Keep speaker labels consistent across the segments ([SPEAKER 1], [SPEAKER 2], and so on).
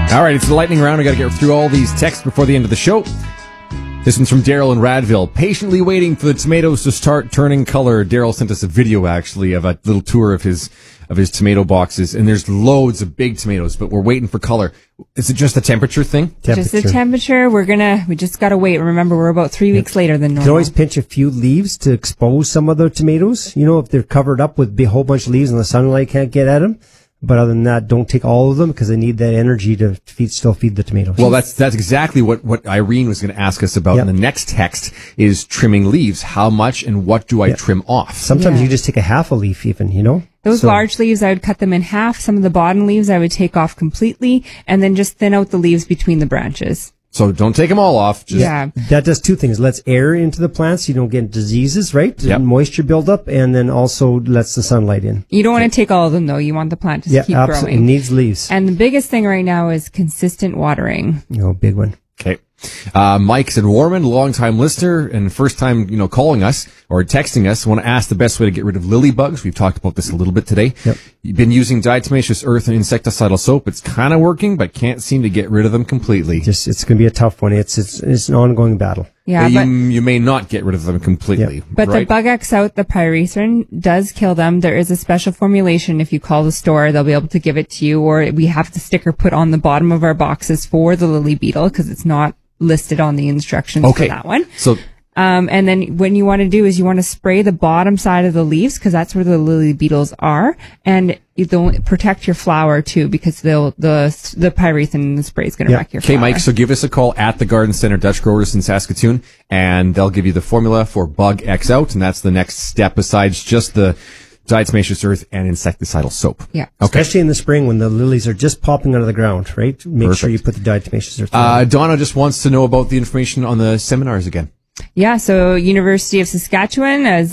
[SPEAKER 1] All right, it's the lightning round. I got to get through all these texts before the end of the show. This one's from Daryl in Radville. Patiently waiting for the tomatoes to start turning color. Daryl sent us a video, actually, of a little tour of his tomato boxes, and there's loads of big tomatoes, but we're waiting for color. Is it just a temperature thing?
[SPEAKER 2] Just the temperature. We just gotta wait. Remember, we're about 3 weeks later than normal.
[SPEAKER 3] You can always pinch a few leaves to expose some of the tomatoes. You know, if they're covered up with a whole bunch of leaves and the sunlight can't get at them. But other than that, don't take all of them because they need that energy to still feed the tomatoes.
[SPEAKER 1] Well, that's exactly what Irene was going to ask us about in the next text is trimming leaves. How much and what do I trim off?
[SPEAKER 3] Sometimes you just take a half a leaf even, you know?
[SPEAKER 2] Those large leaves, I would cut them in half. Some of the bottom leaves I would take off completely and then just thin out the leaves between the branches.
[SPEAKER 1] So don't take them all off.
[SPEAKER 3] That does two things. Lets air into the plants. So you don't get diseases, right?
[SPEAKER 1] Yep.
[SPEAKER 3] Moisture buildup, and then also lets the sunlight in.
[SPEAKER 2] You don't want to take all of them, though. You want the plant to keep growing.
[SPEAKER 3] It needs leaves.
[SPEAKER 2] And the biggest thing right now is consistent watering.
[SPEAKER 3] Big one.
[SPEAKER 1] Okay. Mike's in Warman, long-time listener and first time, calling us or texting us. Want to ask the best way to get rid of lily bugs. We've talked about this a little bit today.
[SPEAKER 3] Yep.
[SPEAKER 1] You've been using diatomaceous earth and insecticidal soap. It's kind of working, but can't seem to get rid of them completely.
[SPEAKER 3] It's going to be a tough one. It's an ongoing battle.
[SPEAKER 2] Yeah,
[SPEAKER 1] you may not get rid of them completely.
[SPEAKER 2] But the Bug X Out, the pyrethrin, does kill them. There is a special formulation. If you call the store, they'll be able to give it to you, or we have the sticker put on the bottom of our boxes for the lily beetle because it's not listed on the instructions for that one.
[SPEAKER 1] So,
[SPEAKER 2] and then what you want to do is you want to spray the bottom side of the leaves because that's where the lily beetles are, and you don't protect your flower too because the pyrethrin in the spray is going to wreck your flower.
[SPEAKER 1] Okay, Mike. So give us a call at the Garden Center Dutch Growers in Saskatoon, and they'll give you the formula for Bug X Out, and that's the next step besides just the diatomaceous earth and insecticidal soap.
[SPEAKER 2] Yeah.
[SPEAKER 1] Okay.
[SPEAKER 3] Especially in the spring when the lilies are just popping out of the ground, right? Make sure you put the diatomaceous earth on.
[SPEAKER 1] Donna just wants to know about the information on the seminars again.
[SPEAKER 2] Yeah, so University of Saskatchewan is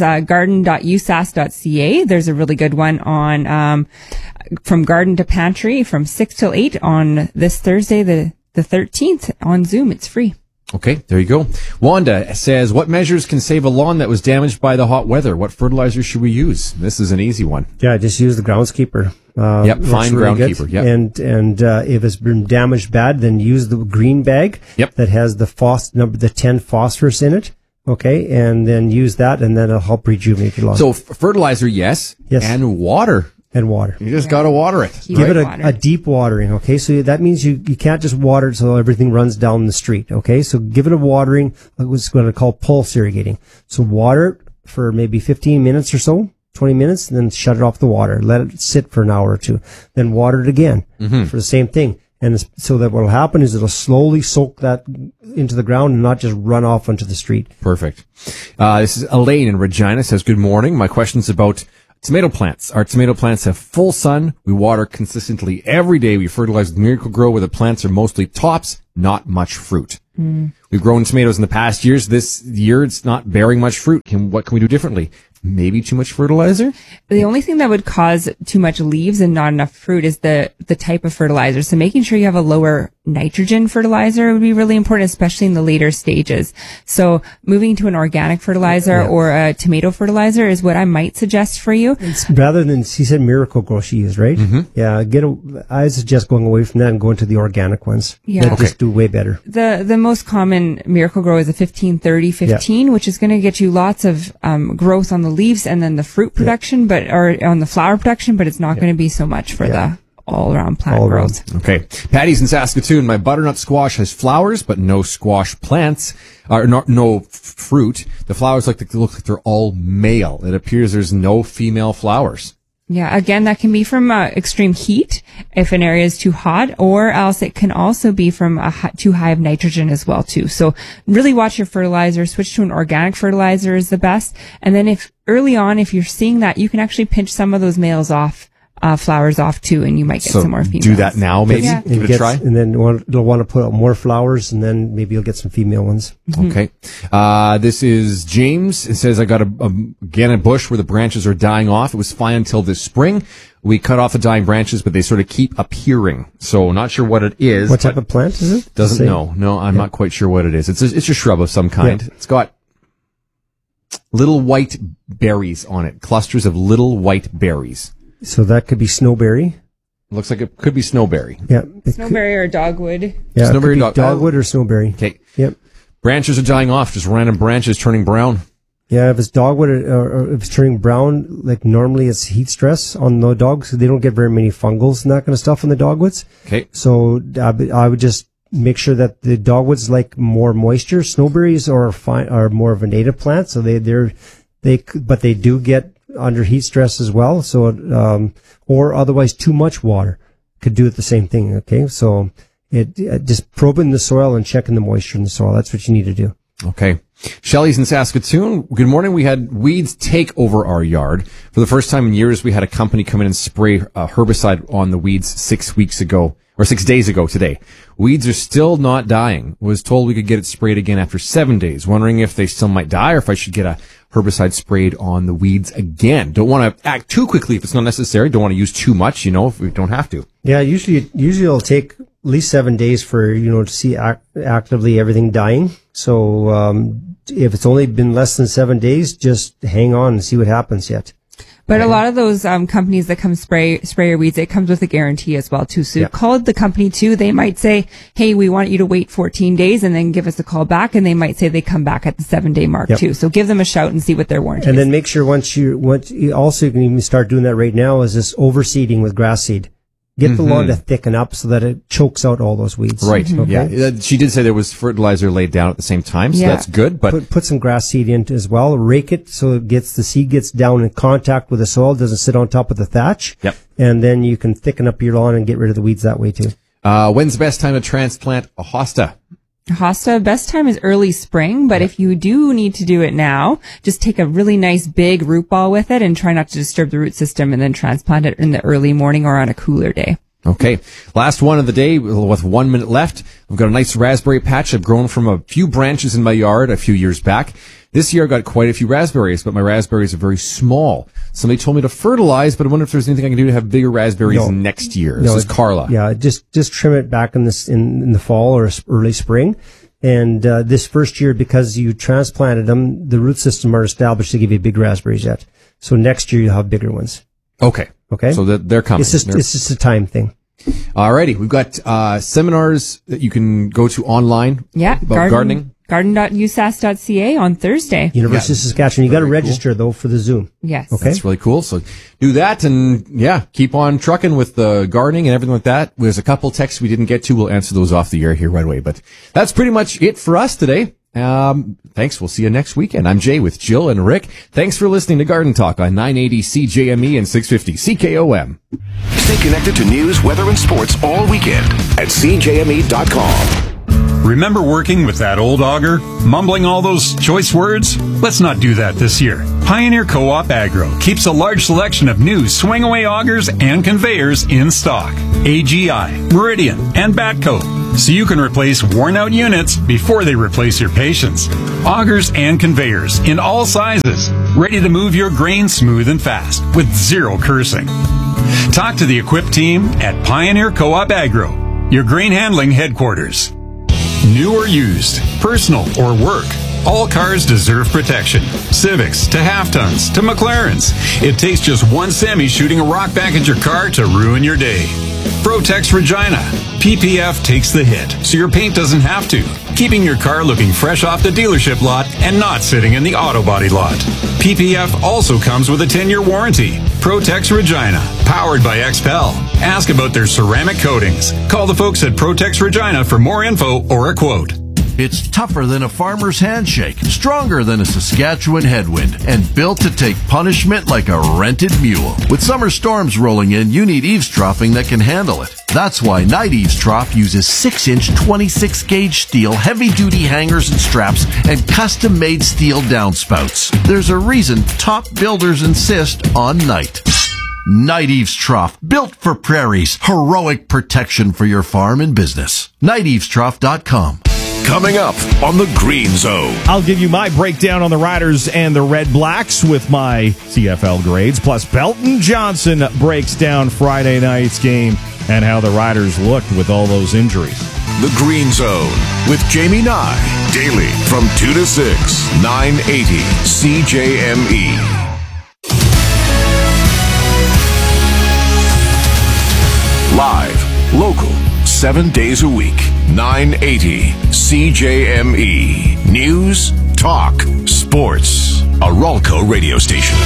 [SPEAKER 2] garden.usas.ca. There's a really good one on from garden to pantry from 6 till 8 on this Thursday, the 13th on Zoom. It's free.
[SPEAKER 1] Okay, there you go. Wanda says, what measures can save a lawn that was damaged by the hot weather? What fertilizer should we use? This is an easy one.
[SPEAKER 3] Yeah, just use the groundskeeper.
[SPEAKER 1] Fine really groundkeeper. Yep.
[SPEAKER 3] And if it's been damaged bad, then use the green bag that has the 10 phosphorus in it. Okay, and then use that, and then it'll help rejuvenate your lawn.
[SPEAKER 1] So fertilizer, yes, and water.
[SPEAKER 3] And water.
[SPEAKER 1] You just got to water it.
[SPEAKER 3] Give it a deep watering, okay? So that means you can't just water it so everything runs down the street, okay? So give it a watering, what's going to call pulse irrigating. So water it for maybe 15 minutes or so, 20 minutes, and then shut it off the water. Let it sit for an hour or two. Then water it again for the same thing. And so that what will happen is it'll slowly soak that into the ground and not just run off onto the street.
[SPEAKER 1] Perfect. This is Elaine in Regina, says, good morning. My question's about tomato plants. Our tomato plants have full sun. We water consistently every day. We fertilize with Miracle-Gro where the plants are mostly tops, not much fruit. We've grown tomatoes in the past years. This year, it's not bearing much fruit. What can we do differently? Maybe too much fertilizer?
[SPEAKER 2] The only thing that would cause too much leaves and not enough fruit is the type of fertilizer. So making sure you have a lower nitrogen fertilizer would be really important, especially in the later stages. So moving to an organic fertilizer or a tomato fertilizer is what I might suggest for you.
[SPEAKER 3] Rather than, she said Miracle-Gro she used, right? Yeah, I suggest going away from that and going to the organic ones.
[SPEAKER 2] Yeah.
[SPEAKER 3] That just do way better.
[SPEAKER 2] The most common Miracle-Gro is a 15-30-15, which is going to get you lots of growth on the leaves and then the fruit production, or on the flower production, but it's not going to be so much for the all-around plant growth.
[SPEAKER 1] Okay. Patty's in Saskatoon. My butternut squash has flowers, but no squash plants, or no fruit. The flowers look like they're all male. It appears there's no female flowers.
[SPEAKER 2] Yeah, again, that can be from extreme heat if an area is too hot, or else it can also be from too high of nitrogen as well, too. So really watch your fertilizer. Switch to an organic fertilizer is the best. And then if you're seeing that, you can actually pinch some of those males off. Flowers off too, and you might get some more females.
[SPEAKER 1] Do that now, maybe. Give it a try.
[SPEAKER 3] And then you'll want to put out more flowers, and then maybe you'll get some female ones.
[SPEAKER 1] Okay. This is James. It says, I got a bush where the branches are dying off. It was fine until this spring. We cut off the dying branches, but they sort of keep appearing. So not sure what it is.
[SPEAKER 3] What type of plant is it?
[SPEAKER 1] Doesn't know. No, I'm not quite sure what it is. It's a shrub of some kind. Yeah. It's got little white berries on it. Clusters of little white berries.
[SPEAKER 3] So that could be snowberry.
[SPEAKER 1] Looks like it could be snowberry.
[SPEAKER 3] Yeah.
[SPEAKER 2] Snowberry or dogwood.
[SPEAKER 3] Yeah,
[SPEAKER 1] Snowberry,
[SPEAKER 3] it could be dogwood or snowberry.
[SPEAKER 1] Okay.
[SPEAKER 3] Yep.
[SPEAKER 1] Branches are dying off, just random branches turning brown.
[SPEAKER 3] Yeah, if it's dogwood or if it's turning brown, like normally it's heat stress on the dogs. They don't get very many fungals and that kind of stuff on the dogwoods.
[SPEAKER 1] Okay.
[SPEAKER 3] So I would just make sure that the dogwoods like more moisture. Snowberries are more of a native plant, so but they do get under heat stress as well. So or otherwise too much water could do it the same thing. Okay, so it just probing the soil and checking the moisture in the soil. That's what you need to do.
[SPEAKER 1] Okay. Shelley's in Saskatoon. Good morning. We had weeds take over our yard. For the first time in years, we had a company come in and spray herbicide on the weeds 6 weeks ago, or 6 days ago today. Weeds are still not dying. Was told we could get it sprayed again after 7 days. Wondering if they still might die or if I should get a herbicide sprayed on the weeds again. Don't want to act too quickly if it's not necessary. Don't want to use too much, if we don't have to.
[SPEAKER 3] Yeah, usually it'll take at least 7 days for, to see actively everything dying. So, if it's only been less than 7 days, just hang on and see what happens yet.
[SPEAKER 2] But a lot of those companies that come spray your weeds, it comes with a guarantee as well too. So call the company too. They might say, "Hey, we want you to wait 14 days and then give us a call back." And they might say they come back at the 7-day mark too. So give them a shout and see what their warranty is.
[SPEAKER 3] And then make sure once you also can even start doing that right now is this overseeding with grass seed. Get the lawn to thicken up so that it chokes out all those weeds.
[SPEAKER 1] Right. Okay. Yeah. She did say there was fertilizer laid down at the same time, so that's good. But
[SPEAKER 3] put some grass seed in as well. Rake it so the seed gets down in contact with the soil, doesn't sit on top of the thatch.
[SPEAKER 1] Yep.
[SPEAKER 3] And then you can thicken up your lawn and get rid of the weeds that way too.
[SPEAKER 1] When's the best time to transplant a hosta?
[SPEAKER 2] Hosta, best time is early spring, but if you do need to do it now, just take a really nice big root ball with it and try not to disturb the root system and then transplant it in the early morning or on a cooler day.
[SPEAKER 1] Okay. Last one of the day with 1 minute left. I've got a nice raspberry patch I've grown from a few branches in my yard a few years back. This year I got quite a few raspberries, but my raspberries are very small. Somebody told me to fertilize, but I wonder if there's anything I can do to have bigger raspberries next year. This is Carla.
[SPEAKER 3] Yeah, just trim it back in the fall or early spring. And this first year, because you transplanted them, the root system are established to give you big raspberries yet. So next year you'll have bigger ones.
[SPEAKER 1] Okay. So they're coming.
[SPEAKER 3] It's just a time thing.
[SPEAKER 1] Alrighty. We've got seminars that you can go to online.
[SPEAKER 2] Yeah.
[SPEAKER 1] About gardening.
[SPEAKER 2] Garden.usas.ca on Thursday.
[SPEAKER 3] University of Saskatchewan. You got to register though for the Zoom.
[SPEAKER 2] Yes.
[SPEAKER 3] Okay.
[SPEAKER 1] That's really cool. So do that and keep on trucking with the gardening and everything like that. There's a couple texts we didn't get to. We'll answer those off the air here right away. But that's pretty much it for us today. Thanks. We'll see you next weekend. I'm Jay with Jill and Rick. Thanks for listening to Garden Talk on 980 CJME and 650 CKOM.
[SPEAKER 4] Stay connected to news, weather, and sports all weekend at CJME.com.
[SPEAKER 5] Remember working with that old auger? Mumbling all those choice words? Let's not do that this year. Pioneer Co-op Agro keeps a large selection of new swing-away augers and conveyors in stock. AGI, Meridian, and Batco. So you can replace worn-out units before they replace your patience. Augers and conveyors in all sizes. Ready to move your grain smooth and fast with zero cursing. Talk to the equipped team at Pioneer Co-op Agro, your grain handling headquarters. New or used, personal or work, all cars deserve protection. Civics to half-tons to McLarens. It takes just one semi shooting a rock back at your car to ruin your day. Protex Regina. PPF takes the hit, so your paint doesn't have to, keeping your car looking fresh off the dealership lot and not sitting in the auto body lot. PPF also comes with a 10-year warranty. Protex Regina, powered by XPEL. Ask about their ceramic coatings. Call the folks at Protex Regina for more info or a quote.
[SPEAKER 6] It's tougher than a farmer's handshake, stronger than a Saskatchewan headwind, and built to take punishment like a rented mule. With summer storms rolling in, you need eavesdropping that can handle it. That's why Night Eavesdrop uses 6-inch 26-gauge steel, heavy-duty hangers and straps, and custom-made steel downspouts. There's a reason top builders insist on Night. Night Eavesdrop, built for prairies, heroic protection for your farm and business. NightEavesdrop.com.
[SPEAKER 4] Coming up on the Green Zone.
[SPEAKER 7] I'll give you my breakdown on the Riders and the Red Blacks with my CFL grades. Plus, Belton Johnson breaks down Friday night's game and how the Riders looked with all those injuries.
[SPEAKER 4] The Green Zone with Jamie Nye. Daily from 2 to 6, 980 CJME. Local, 7 days a week. 980 CJME. News, talk, sports. A Ralco radio station.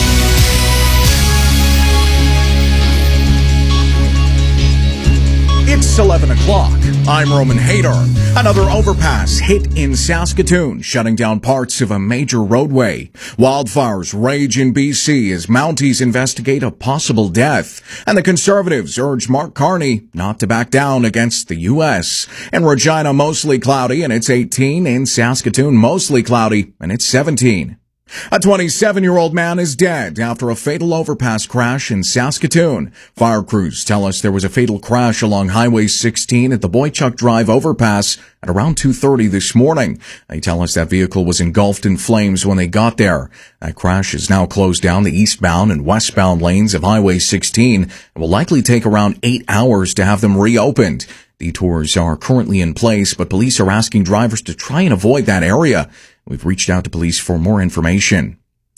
[SPEAKER 8] It's 11 o'clock. I'm Roman Hadar. Another overpass hit in Saskatoon, shutting down parts of a major roadway. Wildfires rage in BC as Mounties investigate a possible death. And the Conservatives urge Mark Carney not to back down against the U.S. In Regina, mostly cloudy, and it's 18. In Saskatoon, mostly cloudy, and it's 17. A 27-year-old man is dead after a fatal overpass crash in Saskatoon. Fire crews tell us there was a fatal crash along Highway 16 at the Boychuk Drive overpass at around 2:30 this morning. They tell us that vehicle was engulfed in flames when they got there. That crash has now closed down the eastbound and westbound lanes of Highway 16 and will likely take around 8 hours to have them reopened. Detours are currently in place, but police are asking drivers to try and avoid that area. We've reached out to police for more information.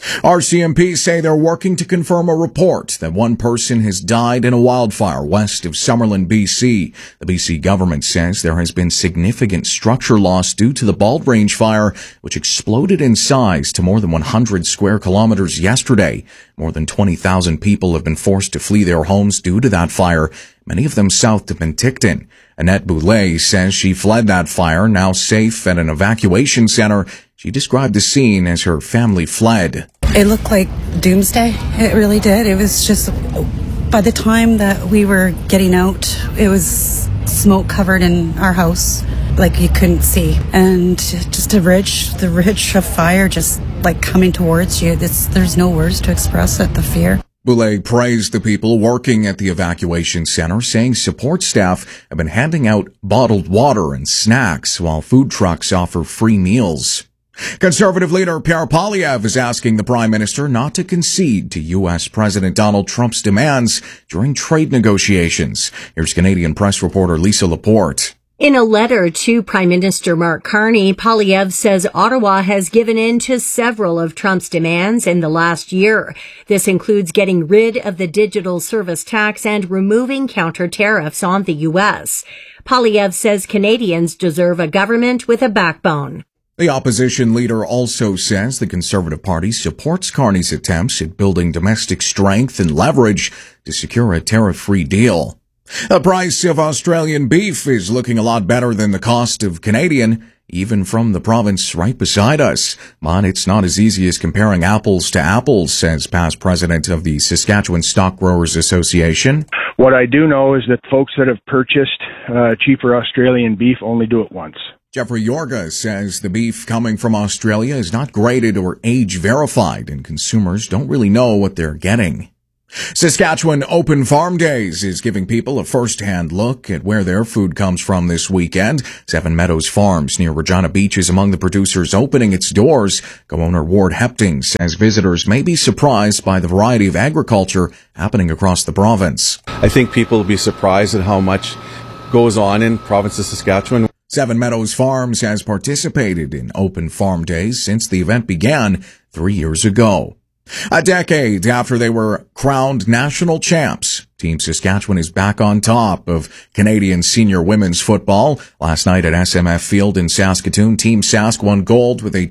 [SPEAKER 8] RCMP say they're working to confirm a report that one person has died in a wildfire west of Summerlin, BC. The BC government says there has been significant structure loss due to the Bald Range fire, which exploded in size to more than 100 square kilometers yesterday. More than 20,000 people have been forced to flee their homes due to that fire, many of them south of Penticton. Annette Boulay says she fled that fire, now safe at an evacuation center. She described the scene as her family fled.
[SPEAKER 9] It looked like doomsday. It really did. It was just, by the time that we were getting out, it was smoke covered in our house, like you couldn't see. And just the ridge of fire just like coming towards you. There's no words to express it, the fear.
[SPEAKER 8] Boulay praised the people working at the evacuation center, saying support staff have been handing out bottled water and snacks while food trucks offer free meals. Conservative leader Pierre Poilievre is asking the Prime Minister not to concede to U.S. President Donald Trump's demands during trade negotiations. Here's Canadian press reporter Lisa Laporte.
[SPEAKER 10] In a letter to Prime Minister Mark Carney, Poilievre says Ottawa has given in to several of Trump's demands in the last year. This includes getting rid of the digital service tax and removing counter tariffs on the U.S. Poilievre says Canadians deserve a government with a backbone.
[SPEAKER 8] The opposition leader also says the Conservative Party supports Carney's attempts at building domestic strength and leverage to secure a tariff-free deal. The price of Australian beef is looking a lot better than the cost of Canadian, even from the province right beside us. But it's not as easy as comparing apples to apples, says past president of the Saskatchewan Stock Growers Association.
[SPEAKER 11] What I do know is that folks that have purchased cheaper Australian beef only do it once.
[SPEAKER 8] Jeffrey Yorga says the beef coming from Australia is not graded or age verified, and consumers don't really know what they're getting. Saskatchewan Open Farm Days is giving people a first-hand look at where their food comes from this weekend. Seven Meadows Farms near Regina Beach is among the producers opening its doors. Co-owner Ward Hepting says visitors may be surprised by the variety of agriculture happening across the province.
[SPEAKER 12] I think people will be surprised at how much goes on in province of Saskatchewan.
[SPEAKER 8] Seven Meadows Farms has participated in Open Farm Days since the event began 3 years ago. A decade after they were crowned national champs, Team Saskatchewan is back on top of Canadian senior women's football. Last night at SMF Field in Saskatoon, Team Sask won gold with a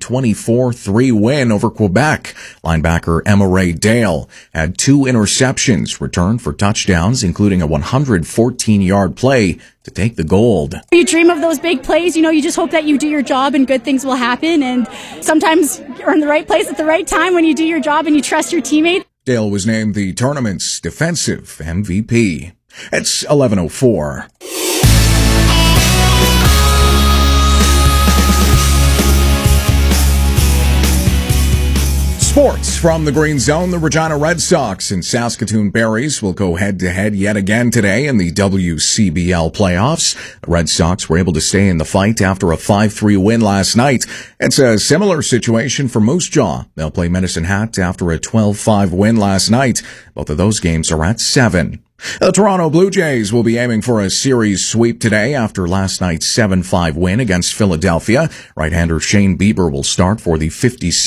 [SPEAKER 8] 24-3 win over Quebec. Linebacker Emma Ray Dale had 2 interceptions returned for touchdowns, including a 114-yard play to take the gold.
[SPEAKER 13] You dream of those big plays, you just hope that you do your job and good things will happen. And sometimes you're in the right place at the right time when you do your job and you trust your teammate.
[SPEAKER 8] Dale was named the tournament's defensive MVP. It's 11:04. Sports from the Green Zone. The Regina Red Sox and Saskatoon Berries will go head-to-head yet again today in the WCBL playoffs. The Red Sox were able to stay in the fight after a 5-3 win last night. It's a similar situation for Moose Jaw. They'll play Medicine Hat after a 12-5 win last night. Both of those games are at 7. The Toronto Blue Jays will be aiming for a series sweep today after last night's 7-5 win against Philadelphia. Right-hander Shane Bieber will start for the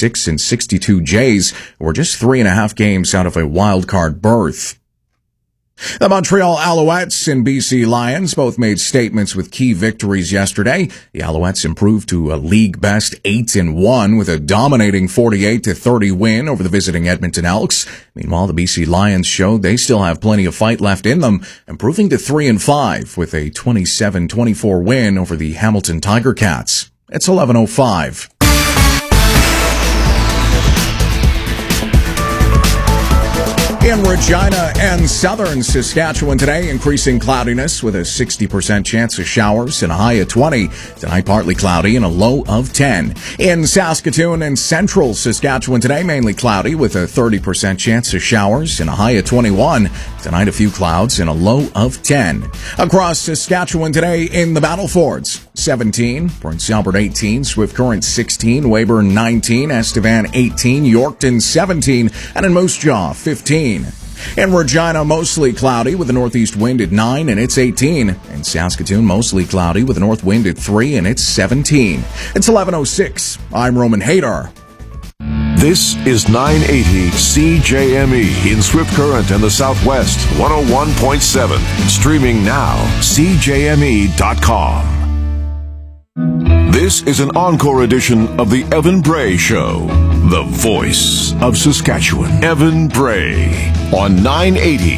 [SPEAKER 8] 56-62 Jays, who are just 3.5 games out of a wild card berth. The Montreal Alouettes and BC Lions both made statements with key victories yesterday. The Alouettes improved to a league-best 8-1 with a dominating 48-30 win over the visiting Edmonton Elks. Meanwhile, the BC Lions showed they still have plenty of fight left in them, improving to 3-5 with a 27-24 win over the Hamilton Tiger Cats. It's 11:05. In Regina and southern Saskatchewan today, increasing cloudiness with a 60% chance of showers and a high of 20. Tonight, partly cloudy and a low of 10. In Saskatoon and central Saskatchewan today, mainly cloudy with a 30% chance of showers and a high of 21. Tonight, a few clouds and a low of 10. Across Saskatchewan today in the Battlefords, 17, Prince Albert 18, Swift Current 16, Weyburn 19, Estevan 18, Yorkton 17, and in Moose Jaw 15. In Regina, mostly cloudy with a northeast wind at 9 and it's 18. In Saskatoon, mostly cloudy with a north wind at 3 and it's 17. It's 11:06. I'm Roman Hadar.
[SPEAKER 4] This is 980 CJME in Swift Current and the Southwest, 101.7. Streaming now, CJME.com. This is an encore edition of the Evan Bray Show, the voice of Saskatchewan. Evan Bray on 980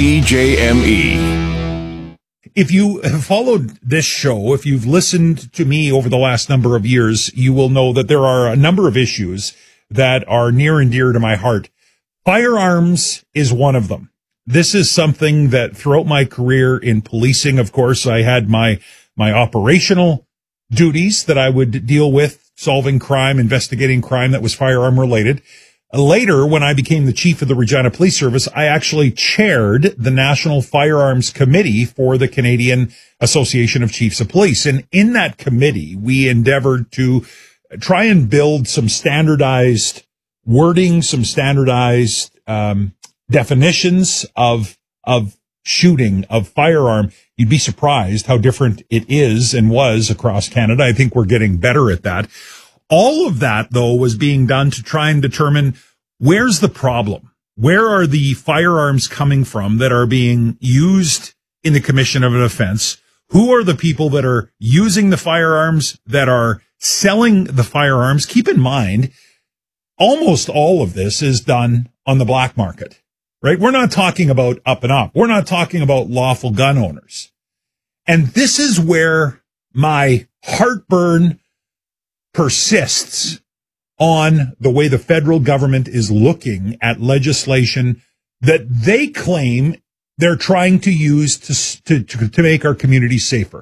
[SPEAKER 4] CJME.
[SPEAKER 14] If you have followed this show, if you've listened to me over the last number of years, you will know that there are a number of issues that are near and dear to my heart. Firearms is one of them. This is something that throughout my career in policing, of course, I had my operational duties that I would deal with, solving crime, investigating crime that was firearm related. Later, when I became the chief of the Regina Police Service, I actually chaired the National Firearms Committee for the Canadian Association of Chiefs of Police. And in that committee, we endeavored to try and build some standardized wording, some standardized definitions of shooting, of firearm. You'd be surprised how different it is and was across Canada. I think we're getting better at that. All of that, though, was being done to try and determine where's the problem? Where are the firearms coming from that are being used in the commission of an offense? Who are the people that are using the firearms, that are selling the firearms? Keep in mind, almost all of this is done on the black market. Right? We're not talking about up and up. We're not talking about lawful gun owners. And this is where my heartburn persists on the way the federal government is looking at legislation that they claim they're trying to use to make our communities safer.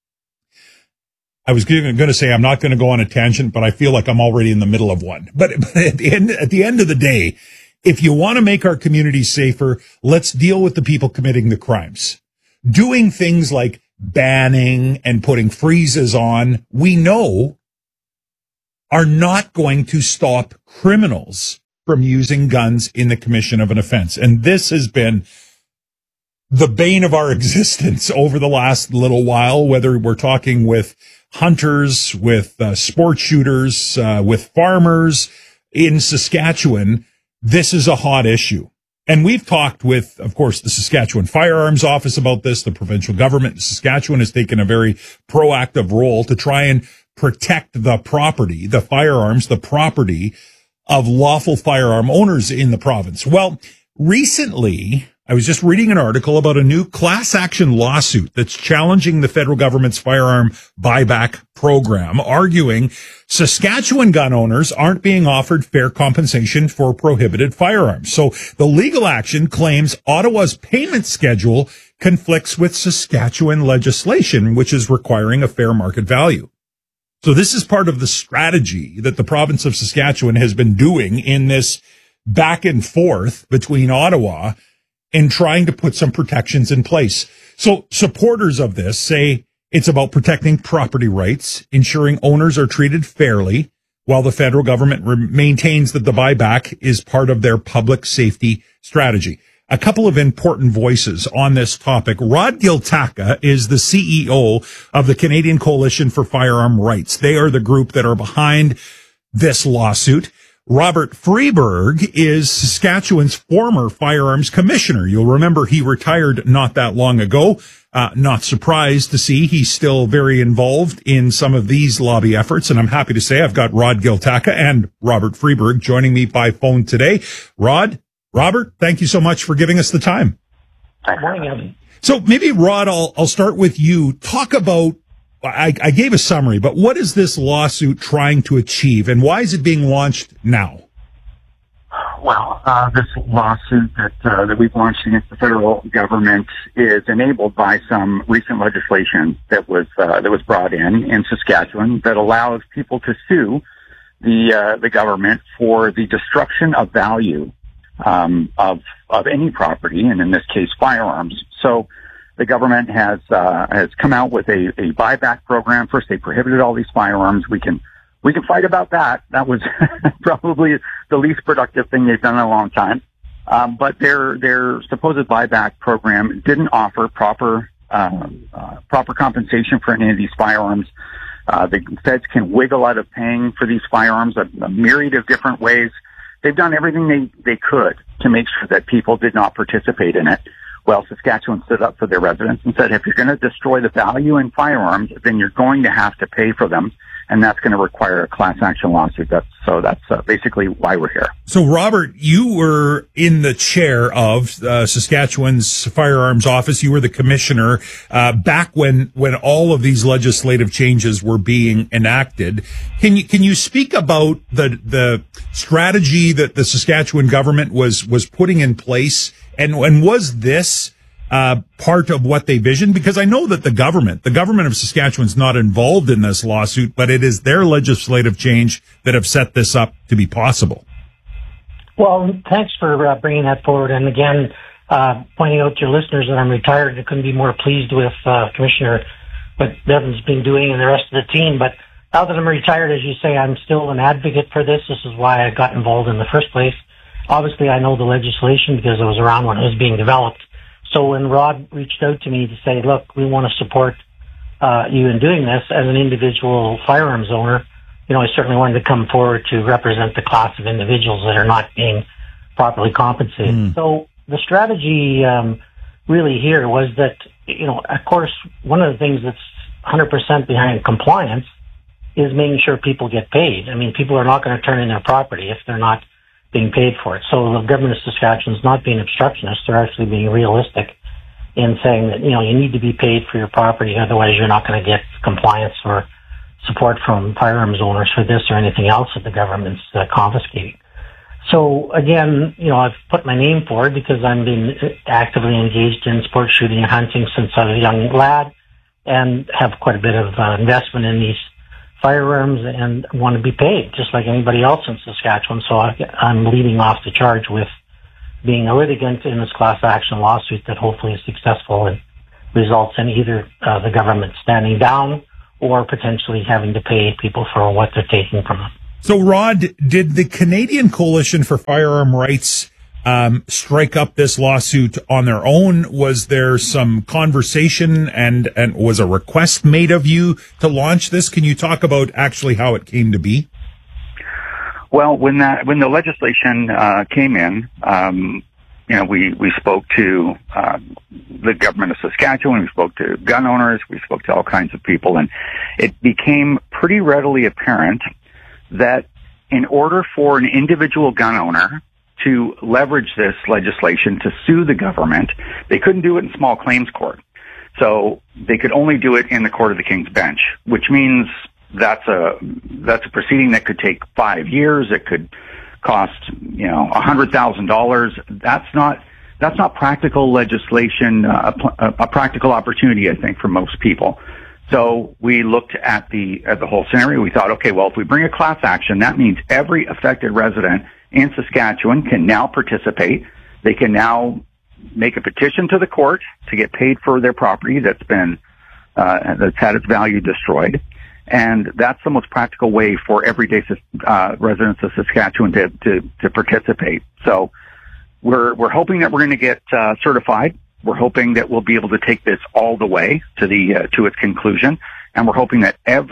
[SPEAKER 14] I was going to say I'm not going to go on a tangent, but I feel like I'm already in the middle of one. But at the end of the day, if you want to make our communities safer, let's deal with the people committing the crimes. Doing things like banning and putting freezes on, we know, are not going to stop criminals from using guns in the commission of an offense. And this has been the bane of our existence over the last little while, whether we're talking with hunters, with sport shooters, with farmers in Saskatchewan. This is a hot issue. And we've talked with, of course, the Saskatchewan Firearms Office about this. The provincial government in Saskatchewan has taken a very proactive role to try and protect the property, the firearms, the property of lawful firearm owners in the province. Well, recently, I was just reading an article about a new class action lawsuit that's challenging the federal government's firearm buyback program, arguing Saskatchewan gun owners aren't being offered fair compensation for prohibited firearms. So the legal action claims Ottawa's payment schedule conflicts with Saskatchewan legislation, which is requiring a fair market value. So this is part of the strategy that the province of Saskatchewan has been doing in this back and forth between Ottawa and trying to put some protections in place. So supporters of this say it's about protecting property rights, ensuring owners are treated fairly, while the federal government maintains that the buyback is part of their public safety strategy. A couple of important voices on this topic. Rod Giltaca is the CEO of the Canadian Coalition for Firearm Rights. They are the group that are behind this lawsuit. Robert Freeberg is Saskatchewan's former firearms commissioner. You'll remember he retired not that long ago. Not surprised to see he's still very involved in some of these lobby efforts. And I'm happy to say I've got Rod Giltaca and Robert Freeberg joining me by phone today. Robert, thank you so much for giving us the time.
[SPEAKER 15] Good morning, Evan.
[SPEAKER 14] So maybe, Rod, I'll start with you. Talk about, I gave a summary, but what is this lawsuit trying to achieve, and why is it being launched now?
[SPEAKER 15] Well, this lawsuit that we've launched against the federal government is enabled by some recent legislation that was brought in Saskatchewan that allows people to sue the government for the destruction of value of any property, and in this case, firearms. So the government has come out with a buyback program. First, they prohibited all these firearms. We can fight about that. That was probably the least productive thing they've done in a long time. But their supposed buyback program didn't offer proper compensation for any of these firearms. The feds can wiggle out of paying for these firearms a myriad of different ways. They've done everything they could to make sure that people did not participate in it. Well, Saskatchewan stood up for their residents and said, if you're going to destroy the value in firearms, then you're going to have to pay for them. And that's going to require a class action lawsuit. That's basically why we're here.
[SPEAKER 14] So, Robert, you were in the chair of Saskatchewan's firearms office. You were the commissioner back when all of these legislative changes were being enacted. Can you speak about the strategy that the Saskatchewan government was putting in place, and was this part of what they visioned? Because I know that the government of Saskatchewan's not involved in this lawsuit, but it is their legislative change that have set this up to be possible.
[SPEAKER 15] Well, thanks for bringing that forward. And again, pointing out to your listeners that I'm retired. I couldn't be more pleased with Commissioner what Bevan's been doing and the rest of the team. But now that I'm retired, as you say, I'm still an advocate for this. This is why I got involved in the first place. Obviously, I know the legislation because I was around when it was being developed. So when Rod reached out to me to say, look, we want to support you in doing this as an individual firearms owner, I certainly wanted to come forward to represent the class of individuals that are not being properly compensated. So the strategy really here was that, of course, one of the things that's 100% behind compliance is making sure people get paid. I mean, people are not going to turn in their property if they're not being paid for it. So the government of Saskatchewan is not being obstructionist. They're actually being realistic in saying that, you need to be paid for your property. Otherwise, you're not going to get compliance or support from firearms owners for this or anything else that the government's confiscating. So again, I've put my name forward because I'm being actively engaged in sport shooting and hunting since I was a young lad and have quite a bit of investment in these firearms and want to be paid just like anybody else in Saskatchewan. So I'm leading off the charge with being a litigant in this class action lawsuit that hopefully is successful and results in either the government standing down or potentially having to pay people for what they're taking from them.
[SPEAKER 14] So, Rod, did the Canadian Coalition for Firearm Rights strike up this lawsuit on their own? Was there some conversation and was a request made of you to launch this? Can you talk about actually how it came to be?
[SPEAKER 15] Well, when the legislation came in, we spoke to the government of Saskatchewan, we spoke to gun owners, we spoke to all kinds of people, and it became pretty readily apparent that in order for an individual gun owner to leverage this legislation to sue the government, they couldn't do it in small claims court. So they could only do it in the Court of the King's Bench, which means that's a proceeding that could take 5 years. It could cost, $100,000. That's not practical legislation, a practical opportunity, I think, for most people. So we looked at the whole scenario. We thought, okay, well, if we bring a class action, that means every affected resident in Saskatchewan can now participate. They can now make a petition to the court to get paid for their property that's had its value destroyed. And that's the most practical way for everyday residents of Saskatchewan to participate. So we're hoping that we're going to get certified. We're hoping that we'll be able to take this all the way to its conclusion. And we're hoping that every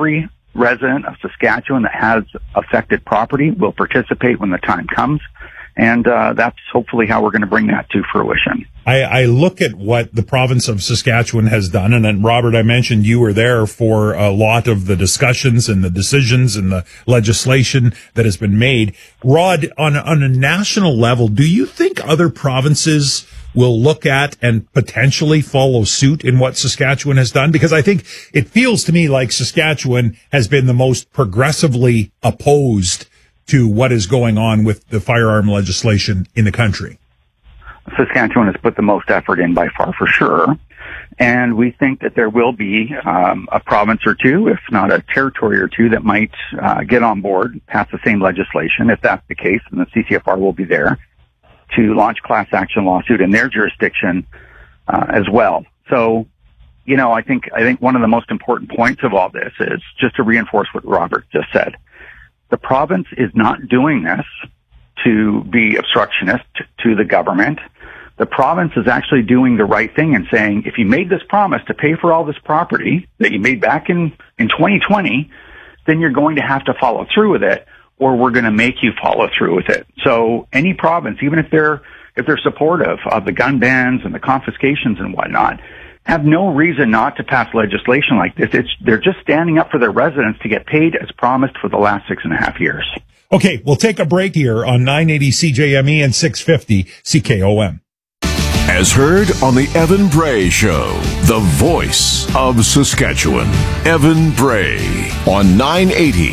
[SPEAKER 16] resident of Saskatchewan that has affected property will participate when the time comes. And that's hopefully how we're going to bring that to fruition.
[SPEAKER 14] I look at what the province of Saskatchewan has done, and then, Robert, I mentioned you were there for a lot of the discussions and the decisions and the legislation that has been made. Rod, on a national level, do you think other provinces will look at and potentially follow suit in what Saskatchewan has done? Because I think it feels to me like Saskatchewan has been the most progressively opposed to what is going on with the firearm legislation in the country.
[SPEAKER 16] Saskatchewan has put the most effort in by far, for sure. And we think that there will be a province or two, if not a territory or two, that might get on board, pass the same legislation. If that's the case, then the CCFR will be there to launch class action lawsuit in their jurisdiction as well. So, I think one of the most important points of all this is just to reinforce what Robert just said. The province is not doing this to be obstructionist to the government. The province is actually doing the right thing and saying, if you made this promise to pay for all this property that you made back in 2020, then you're going to have to follow through with it, or we're going to make you follow through with it. So any province, even if they're supportive of the gun bans and the confiscations and whatnot, have no reason not to pass legislation like this. They're just standing up for their residents to get paid as promised for the last 6.5 years.
[SPEAKER 14] Okay, we'll take a break here on 980 CJME and 650 CKOM.
[SPEAKER 4] As heard on the Evan Bray Show, the voice of Saskatchewan. Evan Bray on 980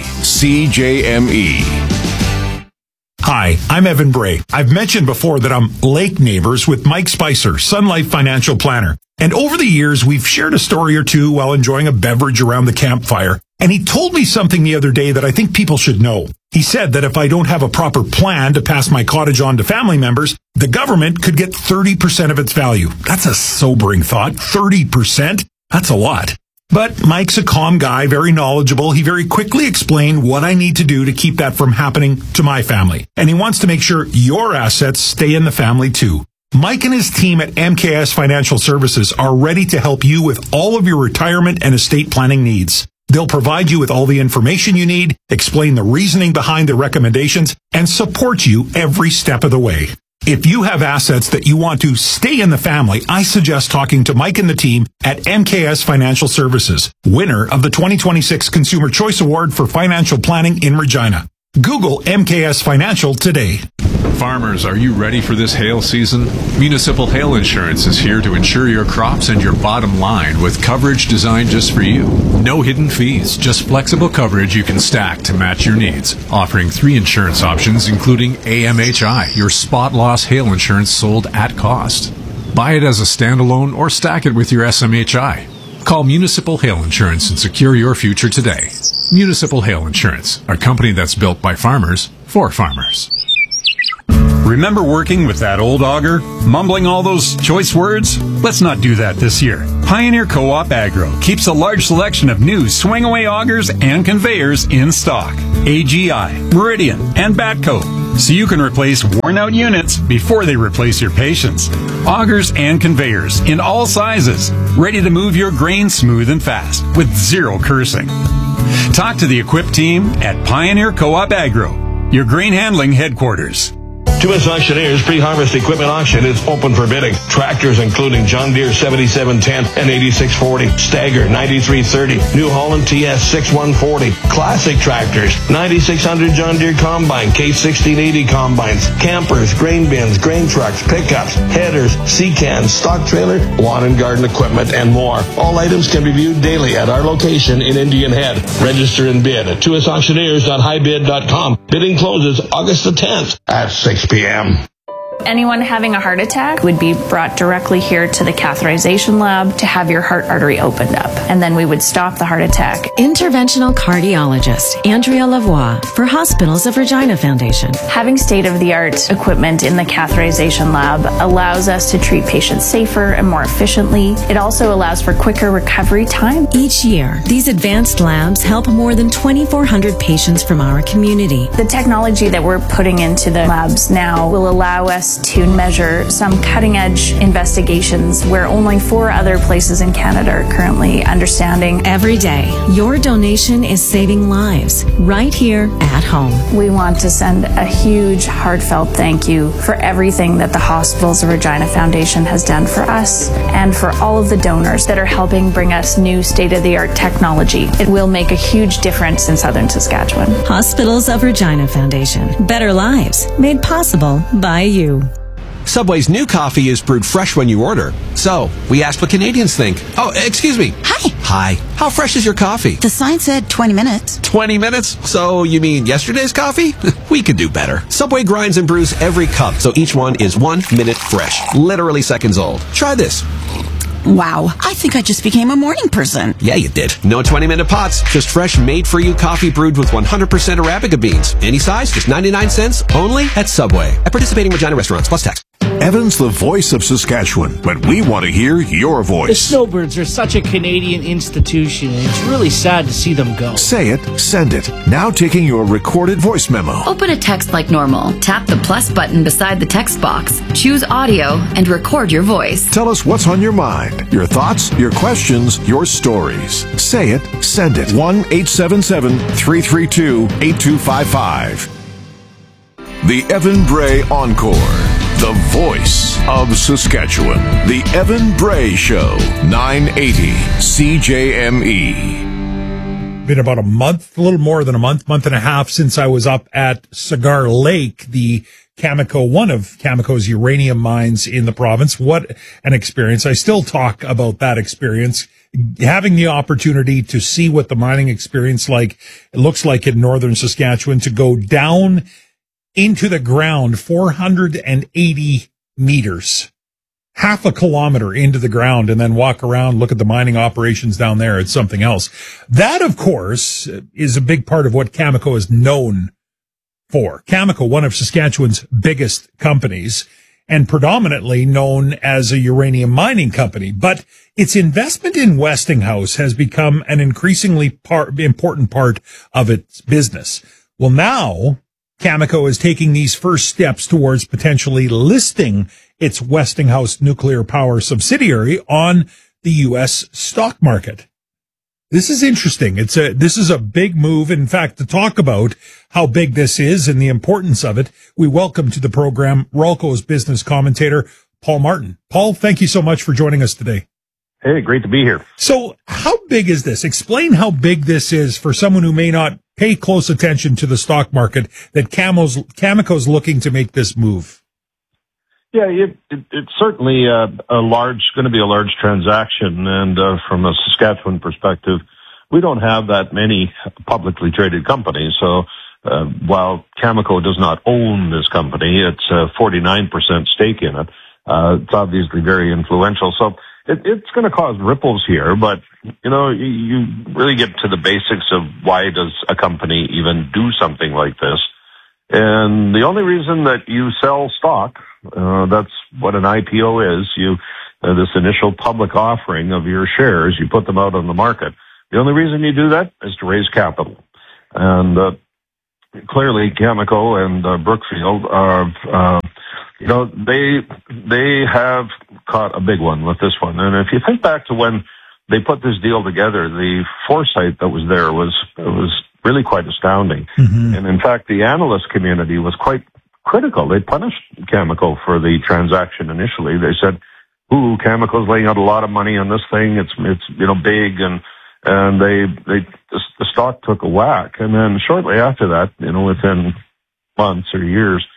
[SPEAKER 4] CJME.
[SPEAKER 14] Hi, I'm Evan Bray. I've mentioned before that I'm lake neighbors with Mike Spicer, Sun Life Financial Planner. And over the years, we've shared a story or two while enjoying a beverage around the campfire. And he told me something the other day that I think people should know. He said that if I don't have a proper plan to pass my cottage on to family members, the government could get 30% of its value. That's a sobering thought. 30%? That's a lot. But Mike's a calm guy, very knowledgeable. He very quickly explained what I need to do to keep that from happening to my family. And he wants to make sure your assets stay in the family too. Mike and his team at MKS Financial Services are ready to help you with all of your retirement and estate planning needs. They'll provide you with all the information you need, explain the reasoning behind the recommendations, and support you every step of the way. If you have assets that you want to stay in the family, I suggest talking to Mike and the team at MKS Financial Services, winner of the 2026 Consumer Choice Award for Financial Planning in Regina. Google MKS Financial today.
[SPEAKER 17] Farmers, are you ready for this hail season? Municipal Hail Insurance is here to insure your crops and your bottom line with coverage designed just for you. No hidden fees, just flexible coverage you can stack to match your needs. Offering 3 insurance options, including AMHI, your spot loss hail insurance sold at cost. Buy it as a standalone or stack it with your SMHI. Call Municipal Hail Insurance and secure your future today. Municipal Hail Insurance, a company that's built by farmers for farmers.
[SPEAKER 5] Remember working with that old auger? Mumbling all those choice words? Let's not do that this year. Pioneer Co-op Agro keeps a large selection of new swing-away augers and conveyors in stock. AGI, Meridian, and Batco, so you can replace worn-out units before they replace your patience. Augers and conveyors in all sizes, ready to move your grain smooth and fast with zero cursing. Talk to the equipped team at Pioneer Co-op Agro, your grain handling headquarters.
[SPEAKER 18] Tuas Auctioneers pre-harvest equipment auction is open for bidding. Tractors including John Deere 7710 and 8640, Stagger 9330, New Holland TS 6140, classic tractors, 9600 John Deere Combine, K1680 combines, campers, grain bins, grain trucks, pickups, headers, sea-cans, stock trailer, lawn and garden equipment, and more. All items can be viewed daily at our location in Indian Head. Register and bid at tuasauctioneers.highbid.com. Bidding closes August the 10th at 6 p.m.
[SPEAKER 19] Anyone having a heart attack would be brought directly here to the catheterization lab to have your heart artery opened up, and then we would stop the heart attack.
[SPEAKER 20] Interventional cardiologist Andrea Lavoie for Hospitals of Regina Foundation.
[SPEAKER 19] Having state-of-the-art equipment in the catheterization lab allows us to treat patients safer and more efficiently. It also allows for quicker recovery time.
[SPEAKER 20] Each year, these advanced labs help more than 2,400 patients from our community.
[SPEAKER 19] The technology that we're putting into the labs now will allow us us to measure some cutting-edge investigations where only 4 other places in Canada are currently understanding.
[SPEAKER 20] Every day, your donation is saving lives right here at home.
[SPEAKER 19] We want to send a huge, heartfelt thank you for everything that the Hospitals of Regina Foundation has done for us and for all of the donors that are helping bring us new state-of-the-art technology. It will make a huge difference in southern Saskatchewan.
[SPEAKER 20] Hospitals of Regina Foundation. Better lives made possible by you.
[SPEAKER 21] Subway's new coffee is brewed fresh when you order. So, we asked what Canadians think. Oh, excuse me.
[SPEAKER 22] Hi.
[SPEAKER 21] Hi. How fresh is your coffee?
[SPEAKER 22] The sign said 20 minutes.
[SPEAKER 21] 20 minutes? So, you mean yesterday's coffee? We could do better. Subway grinds and brews every cup, so each one is 1 minute fresh. Literally seconds old. Try this.
[SPEAKER 22] Wow, I think I just became a morning person.
[SPEAKER 21] Yeah, you did. No 20-minute pots, just fresh, made-for-you coffee brewed with 100% Arabica beans. Any size, just 99 cents, only at Subway. At participating Regina restaurants, plus tax.
[SPEAKER 4] Evan's the voice of Saskatchewan, but we want to hear your
[SPEAKER 23] The
[SPEAKER 4] voice.
[SPEAKER 23] Snowbirds are such a Canadian institution, and it's really sad to see them go.
[SPEAKER 4] Say it, send it. Now taking your recorded voice memo.
[SPEAKER 24] Open a text like normal. Tap the plus button beside the text box. Choose audio and record your voice.
[SPEAKER 4] Tell us what's on your mind, your thoughts, your questions, your stories. Say it, send it. 1-877-332-8255. The Evan Bray Encore. The voice of Saskatchewan. The Evan Bray Show. 980 CJME.
[SPEAKER 14] Been about a little more than a month and a half since I was up at Cigar Lake, one of Cameco's uranium mines in the province. What an experience. I still talk about that experience. Having the opportunity to see what the mining experience it looks like in northern Saskatchewan, to go down into the ground 480 meters, half a kilometer into the ground, and then walk around, look at the mining operations down there. It's something else. That, of course, is a big part of what Cameco is known for. Cameco, one of Saskatchewan's biggest companies, and predominantly known as a uranium mining company. But its investment in Westinghouse has become an increasingly important part of its business. Well, now Cameco is taking these first steps towards potentially listing its Westinghouse nuclear power subsidiary on the U.S. stock market. This is interesting. This is a big move. In fact, to talk about how big this is and the importance of it, we welcome to the program Ralco's business commentator, Paul Martin. Paul, thank you so much for joining us today.
[SPEAKER 25] Hey, great to be here.
[SPEAKER 14] So how big is this? Explain how big this is for someone who may not pay close attention to the stock market, that Cameco's looking to make this move.
[SPEAKER 25] Yeah, it's certainly going to be a large transaction. And from a Saskatchewan perspective, we don't have that many publicly traded companies. So while Cameco does not own this company, it's a 49% stake in it. It's obviously very influential. So it's going to cause ripples here, but you really get to the basics of why does a company even do something like this. And the only reason that you sell stock, that's what an IPO is. This initial public offering of your shares, you put them out on the market. The only reason you do that is to raise capital. And clearly Cameco and Brookfield are, they have caught a big one with this one. And if you think back to when they put this deal together, the foresight that was there was really quite astounding. Mm-hmm. And in fact, the analyst community was quite critical. They punished Cameco for the transaction initially. They said, Cameco's laying out a lot of money on this thing. It's big, and the stock took a whack. And then shortly after that, within months or years,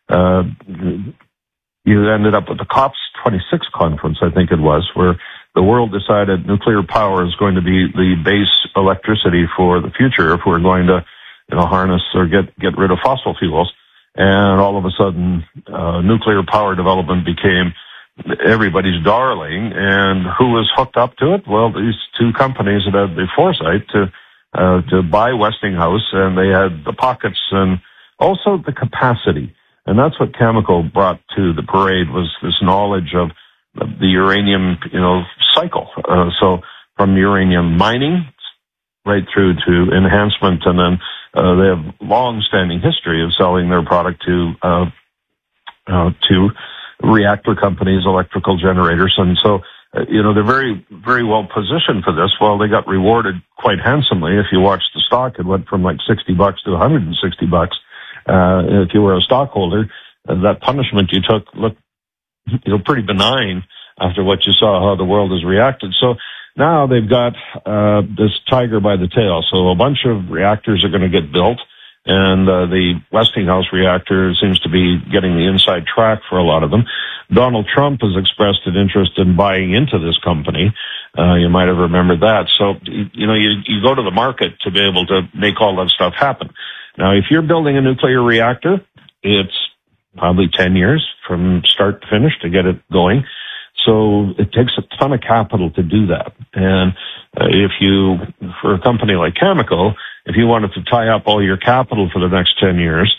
[SPEAKER 25] you ended up with the COPs 26 conference, I think it was, where the world decided nuclear power is going to be the base electricity for the future if we're going to, harness or get rid of fossil fuels. And all of a sudden, nuclear power development became everybody's darling. And who was hooked up to it? Well, these two companies that had the foresight to buy Westinghouse, and they had the pockets and also the capacity. And that's what Cameco brought to the parade, was this knowledge of the uranium, cycle. So from uranium mining right through to enhancement, and then they have long-standing history of selling their product to to reactor companies, electrical generators. And so, they're very, very well positioned for this. Well, they got rewarded quite handsomely. If you watch the stock, it went from like $60 to $160. If you were a stockholder, that punishment you took looked, pretty benign after what you saw how the world has reacted. So now they've got this tiger by the tail. So a bunch of reactors are going to get built, and the Westinghouse reactor seems to be getting the inside track for a lot of them. Donald Trump has expressed an interest in buying into this company. You might have remembered that. So, you go to the market to be able to make all that stuff happen. Now, if you're building a nuclear reactor, it's probably 10 years from start to finish to get it going. So it takes a ton of capital to do that. And for a company like Cameco, if you wanted to tie up all your capital for the next 10 years,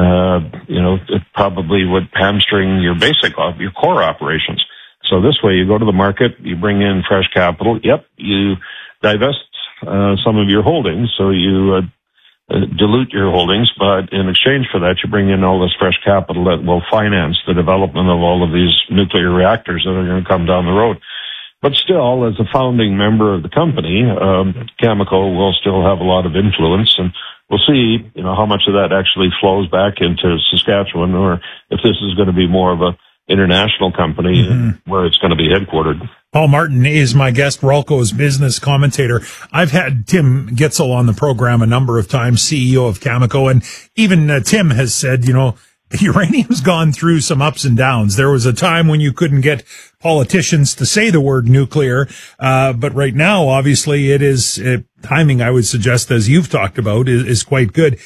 [SPEAKER 25] it probably would hamstring your your core operations. So this way, you go to the market, you bring in fresh capital. Yep, you divest some of your holdings, so you dilute your holdings, but in exchange for that, you bring in all this fresh capital that will finance the development of all of these nuclear reactors that are going to come down the road. But still, as a founding member of the company, Cameco will still have a lot of influence, and we'll see, how much of that actually flows back into Saskatchewan, or if this is going to be more of a international company where it's going to be headquartered.
[SPEAKER 14] Paul Martin is my guest, Ralco's business commentator. I've had Tim Gitzel on the program a number of times, CEO of Cameco, and even Tim has said, uranium's gone through some ups and downs. There was a time when you couldn't get politicians to say the word nuclear, but right now, obviously, it is timing, I would suggest, as you've talked about, is quite good.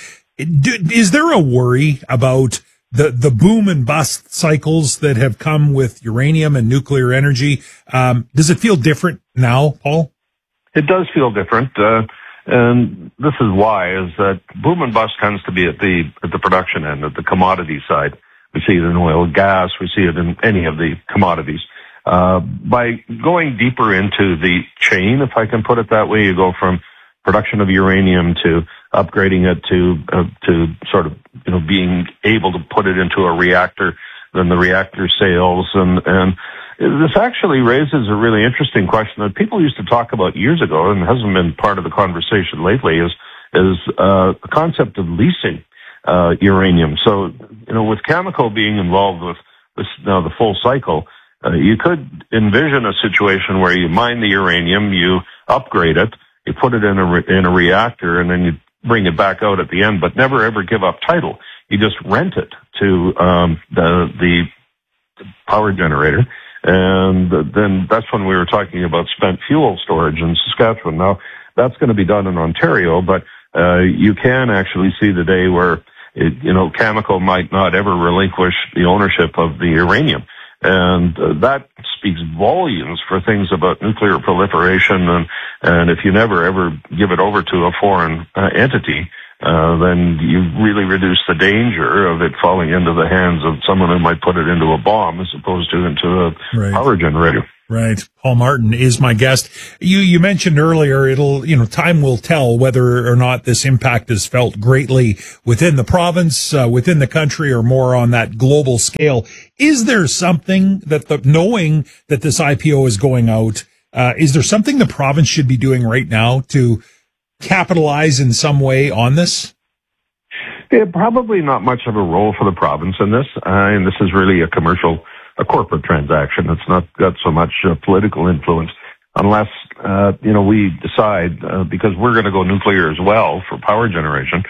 [SPEAKER 14] Is there a worry about the boom and bust cycles that have come with uranium and nuclear energy? Does it feel different now, Paul?
[SPEAKER 25] It does feel different. And this is why, is that boom and bust tends to be at the production end, at the commodity side. We see it in oil and gas. We see it in any of the commodities. By going deeper into the chain, if I can put it that way, you go from production of uranium to upgrading it to sort of, being able to put it into a reactor, then the reactor sales. And this actually raises a really interesting question that people used to talk about years ago and hasn't been part of the conversation lately is the concept of leasing uranium. So, with Cameco being involved with this now the full cycle, you could envision a situation where you mine the uranium, you upgrade it, you put it in a reactor, and then you bring it back out at the end, but never ever give up title. You just rent it to the power generator, and then that's when we were talking about spent fuel storage in Saskatchewan. Now, that's going to be done in Ontario, but you can actually see the day where Cameco might not ever relinquish the ownership of the uranium. And that speaks volumes for things about nuclear proliferation. And if you never ever give it over to a foreign entity, then you really reduce the danger of it falling into the hands of someone who might put it into a bomb as opposed to into a power generator.
[SPEAKER 14] Right. Paul Martin is my guest. You mentioned earlier, time will tell whether or not this impact is felt greatly within the province, within the country, or more on that global scale. Is there something that knowing that this IPO is going out, is there something the province should be doing right now to capitalize in some way on this?
[SPEAKER 25] Yeah, probably not much of a role for the province in this. And this is really a corporate transaction. It's not got so much political influence unless, we decide, because we're going to go nuclear as well for power generation,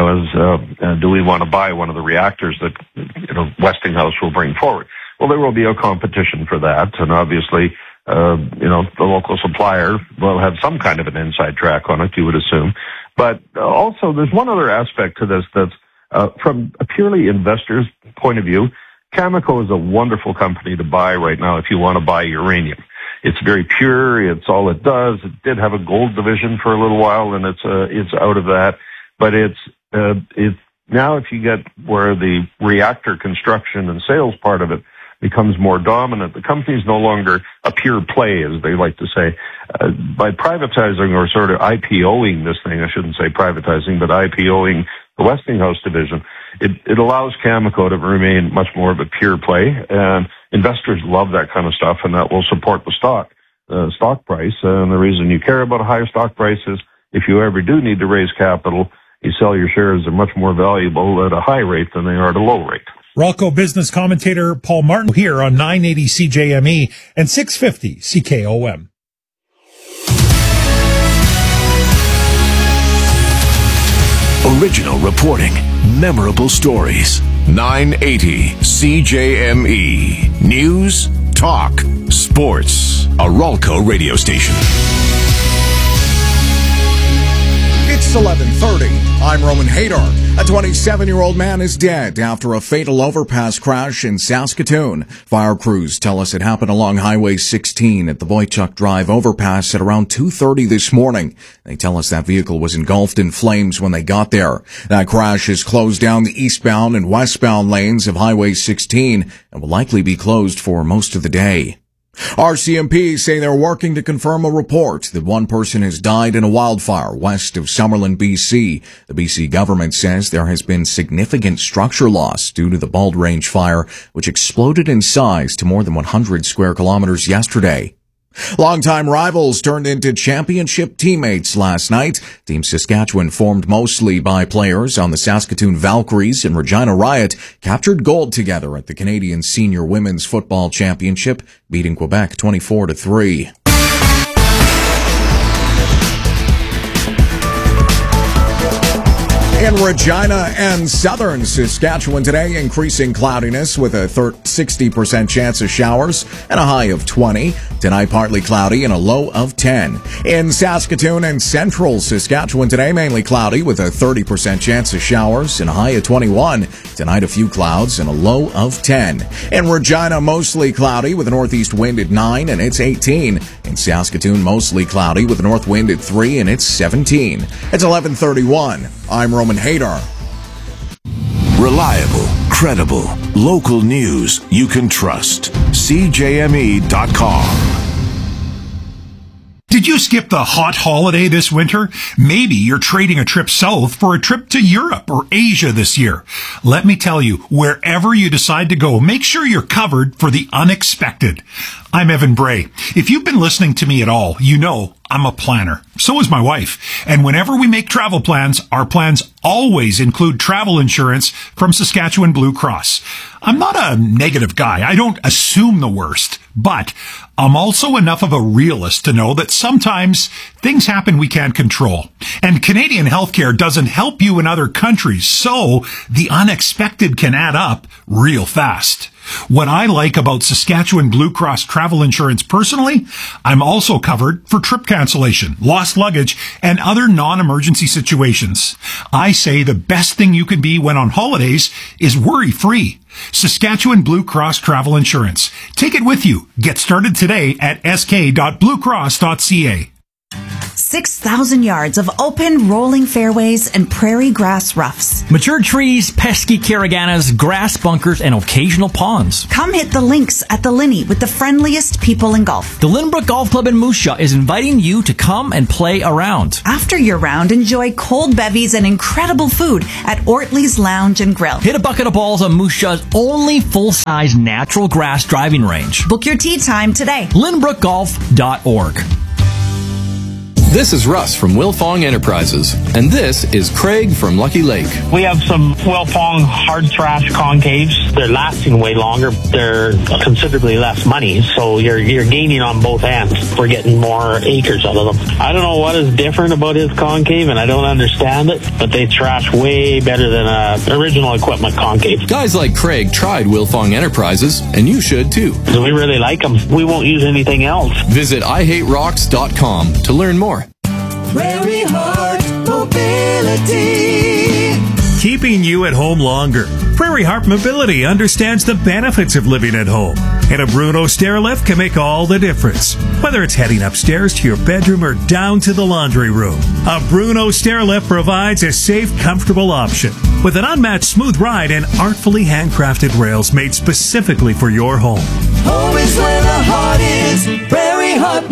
[SPEAKER 25] do we want to buy one of the reactors that, Westinghouse will bring forward? Well, there will be a competition for that. And obviously, the local supplier will have some kind of an inside track on it, you would assume. But also, there's one other aspect to this that's, from a purely investor's point of view, Cameco is a wonderful company to buy right now if you want to buy uranium. It's very pure. It's all it does. It did have a gold division for a little while, and it's out of that. But it's now if you get where the reactor construction and sales part of it becomes more dominant, the company's no longer a pure play, as they like to say. By privatizing or sort of IPOing this thing, I shouldn't say privatizing, but IPOing the Westinghouse division, it allows Cameco to remain much more of a pure play, and investors love that kind of stuff, and that will support the stock price. And the reason you care about a higher stock price is if you ever do need to raise capital, you sell your shares are much more valuable at a high rate than they are at a low rate.
[SPEAKER 14] Ralco business commentator Paul Martin here on 980 CJME and 650 CKOM.
[SPEAKER 4] Original reporting, memorable stories. 980 CJME. News, talk, sports. A Ralco radio station.
[SPEAKER 8] It's 11:30. I'm Roman Hadar. A 27-year-old man is dead after a fatal overpass crash in Saskatoon. Fire crews tell us it happened along Highway 16 at the Boychuk Drive overpass at around 2:30 this morning. They tell us that vehicle was engulfed in flames when they got there. That crash has closed down the eastbound and westbound lanes of Highway 16 and will likely be closed for most of the day. RCMP say they're working to confirm a report that one person has died in a wildfire west of Summerlin, BC. The BC government says there has been significant structure loss due to the Bald Range fire, which exploded in size to more than 100 square kilometers yesterday. Longtime rivals turned into championship teammates last night. Team Saskatchewan, formed mostly by players on the Saskatoon Valkyries and Regina Riot, captured gold together at the Canadian Senior Women's Football Championship, beating Quebec 24-3. In Regina and southern Saskatchewan today, increasing cloudiness with a 60% chance of showers and a high of 20. Tonight, partly cloudy and a low of 10. In Saskatoon and central Saskatchewan today, mainly cloudy with a 30% chance of showers and a high of 21. Tonight, a few clouds and a low of 10. In Regina, mostly cloudy with a northeast wind at 9 and it's 18. In Saskatoon, mostly cloudy with a north wind at 3 and it's 17. It's 11:31. I'm Roman Hadar.
[SPEAKER 4] Reliable, credible, local news you can trust. CJME.com.
[SPEAKER 14] Did you skip the hot holiday this winter? Maybe you're trading a trip south for a trip to Europe or Asia this year. Let me tell you, wherever you decide to go, make sure you're covered for the unexpected. I'm Evan Bray. If you've been listening to me at all, you know I'm a planner. So is my wife. And whenever we make travel plans, our plans always include travel insurance from Saskatchewan Blue Cross. I'm not a negative guy. I don't assume the worst. But I'm also enough of a realist to know that sometimes things happen we can't control. And Canadian healthcare doesn't help you in other countries, so the unexpected can add up real fast. What I like about Saskatchewan Blue Cross travel insurance personally, I'm also covered for trip cancellation, lost luggage, and other non-emergency situations. I say the best thing you can be when on holidays is worry-free. Saskatchewan Blue Cross Travel Insurance. Take it with you. Get started today at sk.bluecross.ca.
[SPEAKER 22] 6,000 yards of open, rolling fairways and prairie grass roughs.
[SPEAKER 1] Mature trees, pesky caraganas, grass bunkers, and occasional ponds.
[SPEAKER 22] Come hit the links at the Linney with the friendliest people in golf.
[SPEAKER 1] The Lynbrook Golf Club in Moose Jaw is inviting you to come and play around.
[SPEAKER 22] After your round, enjoy cold bevies and incredible food at Ortley's Lounge and Grill.
[SPEAKER 1] Hit a bucket of balls on Moose Jaw's only full-size natural grass driving range.
[SPEAKER 22] Book your tee time today.
[SPEAKER 1] LynbrookGolf.org.
[SPEAKER 2] This is Russ from Wilfong Enterprises, and this is Craig from Lucky Lake.
[SPEAKER 3] We have some Wilfong hard trash concaves. They're lasting way longer. They're considerably less money, so you're gaining on both ends. We're getting more acres out of them. I don't know what is different about his concave, and I don't understand it, but they trash way better than original equipment concave.
[SPEAKER 2] Guys like Craig tried Wilfong Enterprises, and you should too.
[SPEAKER 3] So we really like them. We won't use anything else.
[SPEAKER 2] Visit IHateRocks.com to learn more.
[SPEAKER 6] Prairie Heart Mobility.
[SPEAKER 7] Keeping you at home longer. Prairie Heart Mobility understands the benefits of living at home. And a Bruno stair lift can make all the difference. Whether it's heading upstairs to your bedroom or down to the laundry room. A Bruno stair lift provides a safe, comfortable option. With an unmatched smooth ride and artfully handcrafted rails made specifically for your home.
[SPEAKER 6] Home is where the heart is. Prairie Heart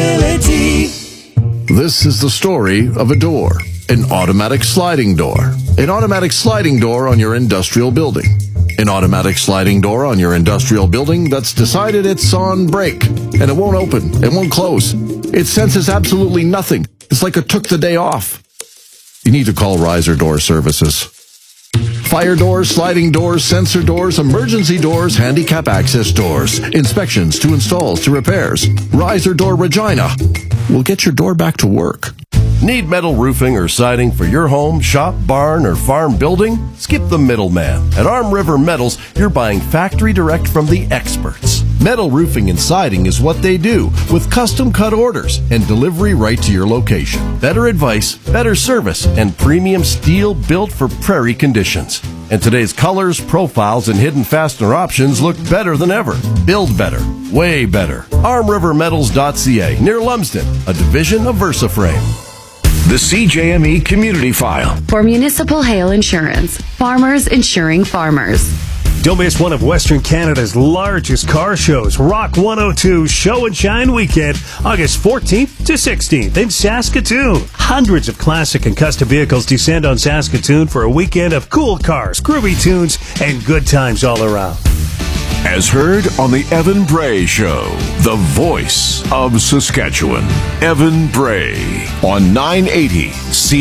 [SPEAKER 6] Mobility.
[SPEAKER 4] This is the story of a door, an automatic sliding door. An automatic sliding door on your industrial building. An automatic sliding door on your industrial building that's decided it's on break and it won't open, it won't close. It senses absolutely nothing. It's like it took the day off. You need to call Riser Door Services. Fire doors, sliding doors, sensor doors, emergency doors, handicap access doors, inspections to installs to repairs. Riser Door Regina will get your door back to work.
[SPEAKER 9] Need metal roofing or siding for your home, shop, barn, or farm building? Skip the middleman. At Arm River Metals, you're buying factory direct from the experts. Metal roofing and siding is what they do, with custom cut orders and delivery right to your location. Better advice, better service, and premium steel built for prairie conditions. And today's colors, profiles, and hidden fastener options look better than ever. Build better. Way better. ArmRiverMetals.ca, near Lumsden, a division of VersaFrame.
[SPEAKER 4] The CJME Community File.
[SPEAKER 24] For Municipal Hail Insurance. Farmers insuring farmers.
[SPEAKER 10] Don't miss one of Western Canada's largest car shows, Rock 102 Show and Shine Weekend, August 14th to 16th in Saskatoon. Hundreds of classic and custom vehicles descend on Saskatoon for a weekend of cool cars, groovy tunes, and good times all around.
[SPEAKER 4] As heard on the Evan Bray Show, the voice of Saskatchewan. Evan Bray on 980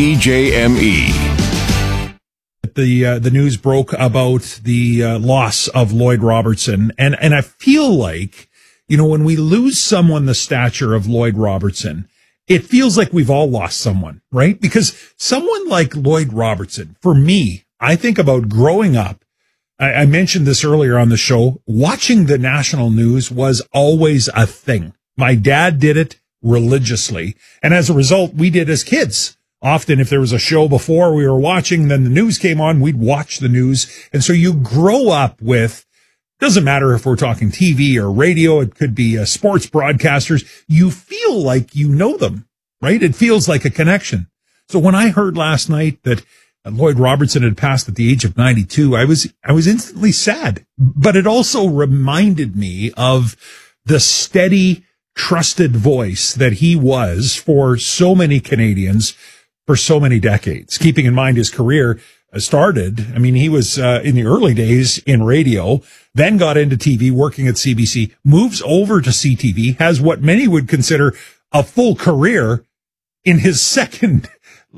[SPEAKER 4] CJME.
[SPEAKER 14] The news broke about the loss of Lloyd Robertson. And I feel like, when we lose someone the stature of Lloyd Robertson, it feels like we've all lost someone, right? Because someone like Lloyd Robertson, for me, I think about growing up. I mentioned this earlier on the show. Watching the national news was always a thing. My dad did it religiously. And as a result, we did as kids. Often, if there was a show before we were watching, then the news came on, we'd watch the news. And so you grow up with, doesn't matter if we're talking TV or radio, it could be sports broadcasters. You feel like you know them, right? It feels like a connection. So when I heard last night that Lloyd Robertson had passed at the age of 92, I was instantly sad. But it also reminded me of the steady, trusted voice that he was for so many Canadians for so many decades. Keeping in mind his career started, he was in the early days in radio, then got into TV, working at CBC, moves over to CTV, has what many would consider a full career in his second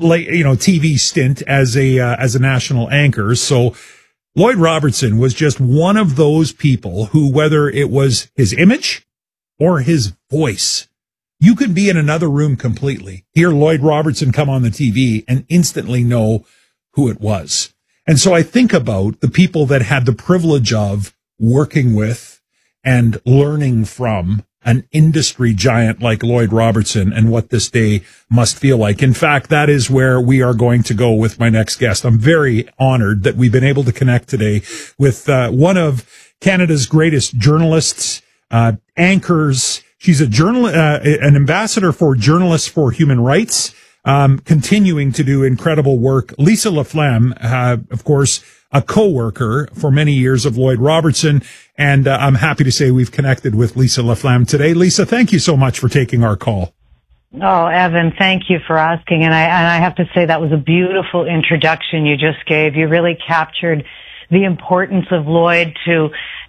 [SPEAKER 14] TV stint as a national anchor. So Lloyd Robertson was just one of those people who, whether it was his image or his voice, you could be in another room completely, hear Lloyd Robertson come on the TV and instantly know who it was. And so I think about the people that had the privilege of working with and learning from an industry giant like Lloyd Robertson and what this day must feel like. In fact, that is where we are going to go with my next guest. I'm very honored that we've been able to connect today with one of Canada's greatest journalists, anchors. She's an ambassador for Journalists for Human Rights, continuing to do incredible work. Lisa LaFlamme, of course, a co-worker for many years of Lloyd Robertson. And I'm happy to say we've connected with Lisa LaFlamme today. Lisa, thank you so much for taking our call.
[SPEAKER 11] Oh, Evan, thank you for asking. And I have to say that was a beautiful introduction you just gave. You really captured the importance of Lloyd to